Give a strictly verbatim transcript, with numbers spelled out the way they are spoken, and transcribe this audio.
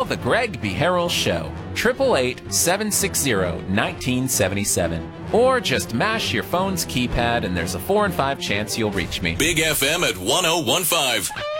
The Greg B. Harrell Show, eight eight eight, seven six zero, one nine seven seven. Or just mash your phone's keypad and there's a four in five chance you'll reach me. Big F M at one oh one five.